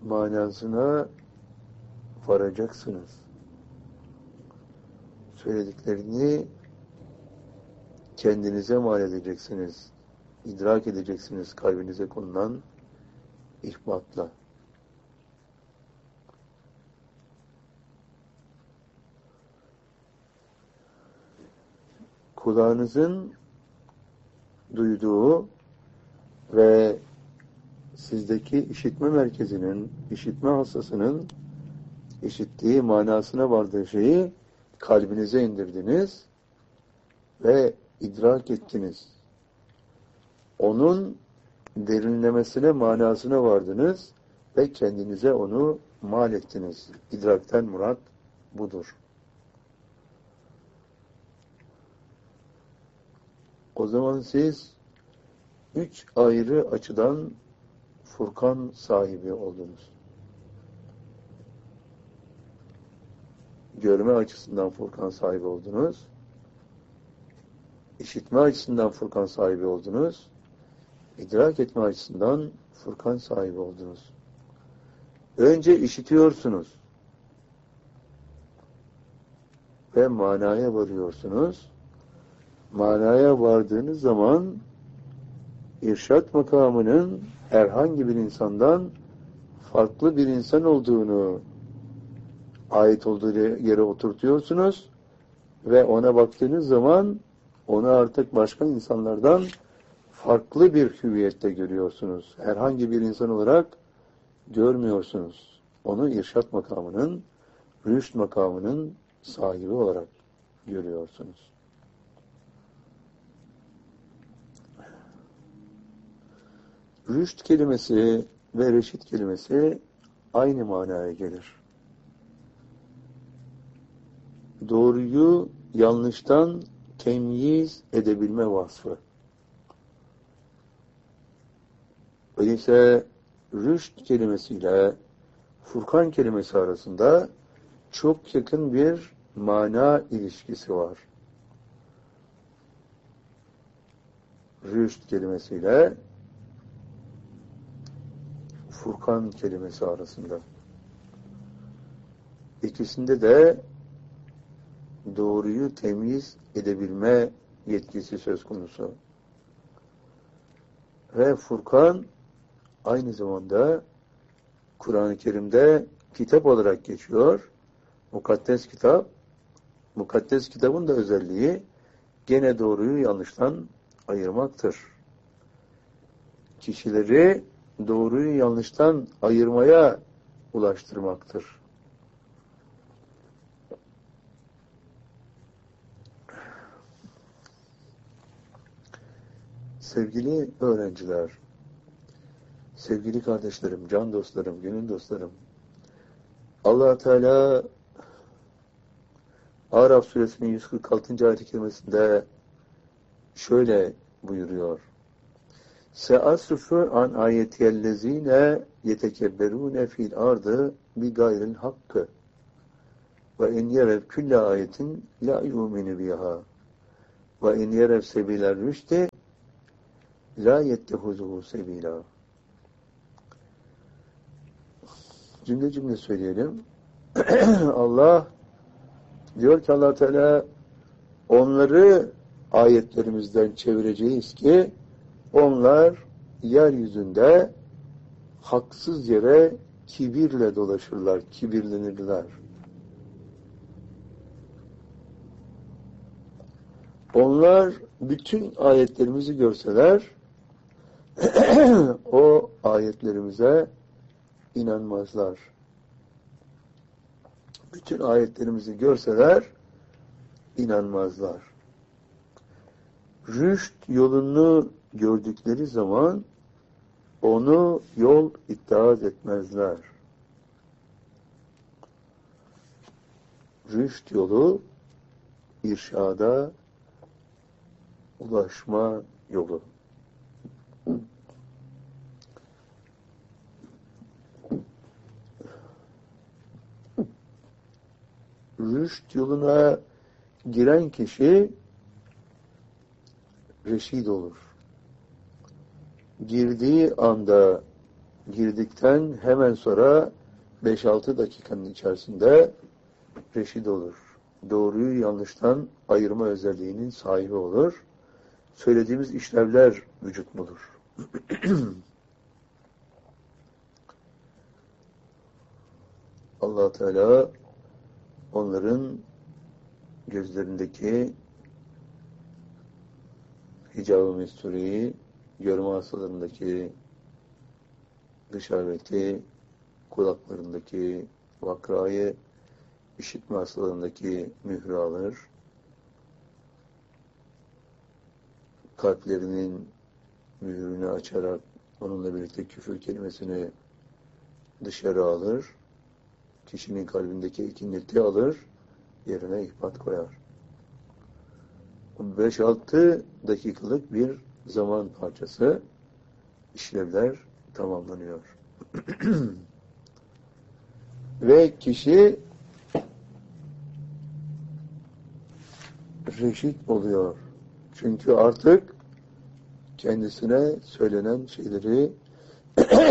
manasına varacaksınız. Söylediklerini kendinize mal edeceksiniz. İdrak edeceksiniz kalbinize konulan ihmatla. Kulağınızın duyduğu ve sizdeki işitme merkezinin, işitme hassasının işittiği manasına vardığı şeyi kalbinize indirdiniz ve idrak ettiniz. Onun derinlemesine manasına vardınız ve kendinize onu mal ettiniz. İdrakten murat budur. O zaman siz 3 ayrı açıdan Furkan sahibi oldunuz. Görme açısından Furkan sahibi oldunuz. İşitme açısından Furkan sahibi oldunuz. İdrak etme açısından Furkan sahibi oldunuz. Önce işitiyorsunuz ve manaya varıyorsunuz. Manaya vardığınız zaman irşat makamının herhangi bir insandan farklı bir insan olduğunu ait olduğu yere oturtuyorsunuz ve ona baktığınız zaman onu artık başka insanlardan farklı bir hüviyette görüyorsunuz. Herhangi bir insan olarak görmüyorsunuz. Onu irşat makamının, rüşt makamının sahibi olarak görüyorsunuz. Rüşt kelimesi ve reşit kelimesi aynı manaya gelir. Doğruyu yanlıştan temyiz edebilme vasfı. Öyleyse rüşt kelimesiyle Furkan kelimesi arasında çok yakın bir mana ilişkisi var. Rüşt kelimesiyle Furkan kelimesi arasında. İkisinde de doğruyu temyiz edebilme yetkisi söz konusu. Ve Furkan aynı zamanda Kur'an-ı Kerim'de kitap olarak geçiyor. Mukaddes kitap. Mukaddes kitabın da özelliği gene doğruyu yanlıştan ayırmaktır. Kişileri doğruyu yanlıştan ayırmaya ulaştırmaktır. Sevgili öğrenciler, sevgili kardeşlerim, can dostlarım, gönül dostlarım, Allah Teala Araf suresinin 146. ayet-i kerimesinde şöyle buyuruyor. Seasrifu an ayetiyellezine yetekebberune fil ardı bi gayril hakkı ve in yerev külle ayetin la yuminu biha ve in yerev sebiler rüşti la yettehuzuhu sebila. Cümle cümle söyleyelim. Allah diyor ki Allah Teala onları ayetlerimizden çevireceğiz ki onlar yeryüzünde haksız yere kibirle dolaşırlar, kibirlenirler. Onlar bütün ayetlerimizi görseler o ayetlerimize inanmazlar. Bütün ayetlerimizi görseler inanmazlar. Rüşt yolunu gördükleri zaman onu yol iddia etmezler. Rüşt yolu irşada ulaşma yolu. Rüşt yoluna giren kişi reşid olur. Girdiği anda girdikten hemen sonra 5-6 dakikanın içerisinde reşid olur. Doğruyu yanlıştan ayırma özelliğinin sahibi olur. Söylediğimiz işlevler vücut bulur. Allah Teala onların gözlerindeki hicab-ı mesturiyi, görme hastalarındaki dışarıdaki, kulaklarındaki vakrayı, işitme hastalarındaki mührü alır. Kalplerinin mührünü açarak onunla birlikte küfür kelimesini dışarı alır. Kişinin kalbindeki ikinneti alır, yerine ihbat koyar. 5-6 dakikalık bir zaman parçası, işlevler tamamlanıyor. Ve kişi reşit oluyor. Çünkü artık kendisine söylenen şeyleri